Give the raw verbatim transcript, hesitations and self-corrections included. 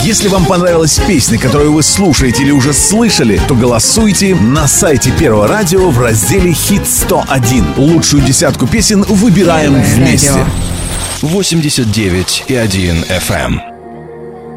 Если вам понравилась песня, которую вы слушаете или уже слышали, то голосуйте на сайте Первого радио в разделе «Хит сто один». Лучшую десятку песен выбираем вместе. восемьдесят девять и один эф эм.